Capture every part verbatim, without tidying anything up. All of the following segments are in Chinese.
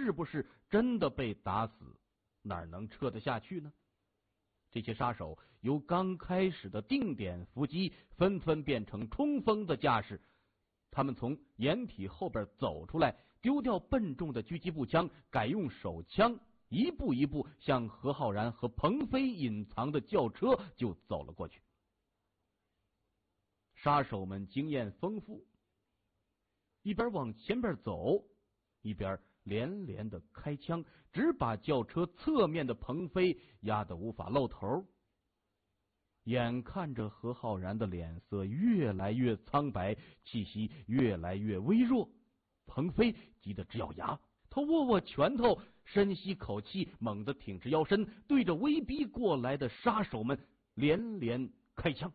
是不是真的被打死，哪能撤得下去呢？这些杀手由刚开始的定点伏击，纷纷变成冲锋的架势。他们从掩体后边走出来，丢掉笨重的狙击步枪，改用手枪，一步一步向何浩然和彭飞隐藏的轿车就走了过去。杀手们经验丰富，一边往前边走，一边连连的开枪，只把轿车侧面的彭飞压得无法露头。眼看着何浩然的脸色越来越苍白，气息越来越微弱，彭飞急得直咬牙，他握握拳头，深吸口气，猛地挺直腰身，对着威逼过来的杀手们连连开枪。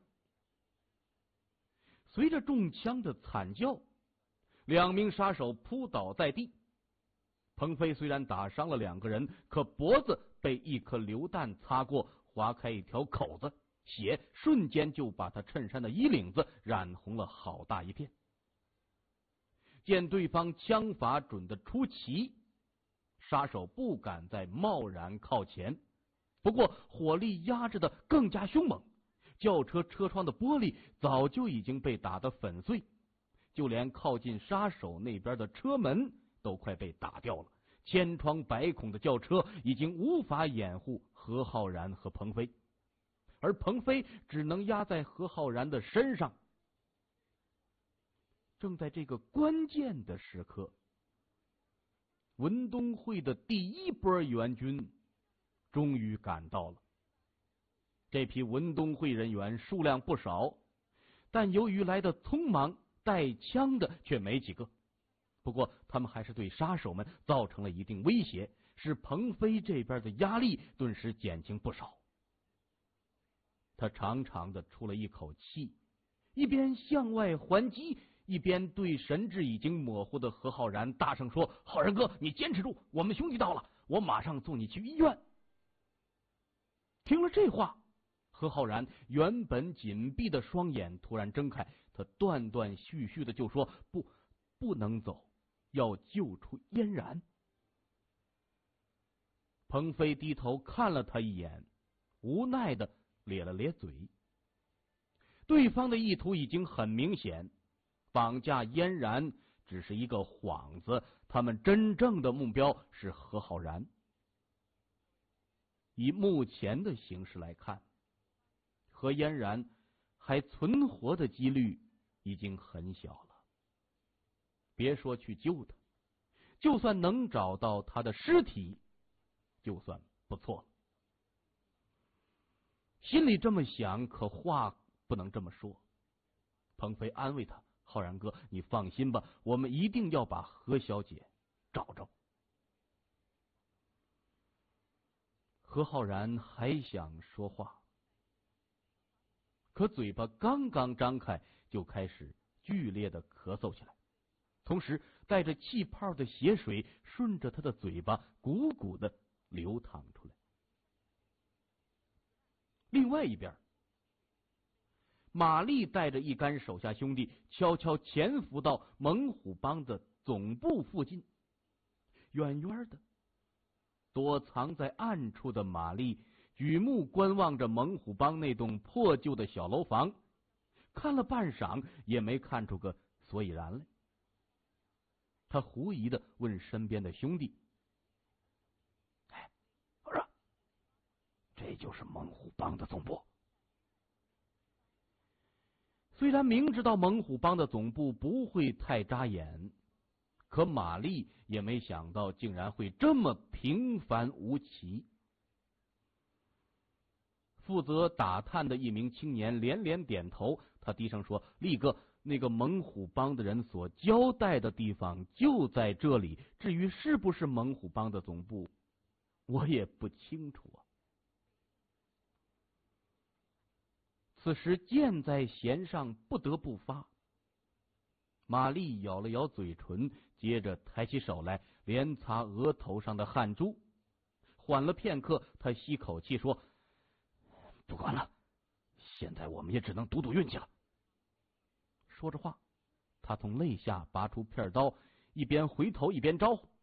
随着中枪的惨叫，两名杀手扑倒在地。彭飞虽然打伤了两个人，可脖子被一颗榴弹擦过，划开一条口子，血瞬间就把他衬衫的衣领子染红了好大一片。见对方枪法准得出奇，杀手不敢再贸然靠前，不过火力压制的更加凶猛，轿车车窗的玻璃早就已经被打得粉碎，就连靠近杀手那边的车门都快被打掉了，千疮百孔的轿车已经无法掩护何浩然和彭飞，而彭飞只能压在何浩然的身上。正在这个关键的时刻，文东会的第一波援军终于赶到了。这批文东会人员数量不少，但由于来得匆忙，带枪的却没几个。不过他们还是对杀手们造成了一定威胁，使彭飞这边的压力顿时减轻不少。他长长的出了一口气，一边向外还击，一边对神志已经模糊的何浩然大声说：“浩然哥，你坚持住，我们兄弟到了，我马上送你去医院。”听了这话，何浩然原本紧闭的双眼突然睁开，他断断续续的就说：“不，不能走，要救出嫣然。”彭飞低头看了他一眼，无奈的咧了咧嘴。对方的意图已经很明显，绑架嫣然只是一个幌子，他们真正的目标是何浩然。以目前的形势来看，何嫣然还存活的几率已经很小了。别说去救他，就算能找到他的尸体，就算不错了。心里这么想，可话不能这么说。彭飞安慰他：“浩然哥，你放心吧，我们一定要把何小姐找着。”何浩然还想说话，可嘴巴刚刚张开，就开始剧烈的咳嗽起来，同时带着气泡的血水顺着他的嘴巴鼓鼓的流淌出来。另外一边，马丽带着一干手下兄弟悄悄潜伏到猛虎帮的总部附近。远远的，躲藏在暗处的马丽举目观望着猛虎帮那栋破旧的小楼房，看了半晌也没看出个所以然来。他狐疑的问身边的兄弟：“哎，我说，这就是猛虎帮的总部？”虽然明知道猛虎帮的总部不会太扎眼，可玛丽也没想到竟然会这么平凡无奇。负责打探的一名青年连连点头，他低声说：“力哥，那个猛虎帮的人所交代的地方就在这里，至于是不是猛虎帮的总部，我也不清楚啊。”此时箭在弦上，不得不发。玛丽咬了咬嘴唇，接着抬起手来，连擦额头上的汗珠。缓了片刻，他吸口气说：“不管了，现在我们也只能赌赌运气了。”说着话，他从肋下拔出片刀，一边回头一边招呼：“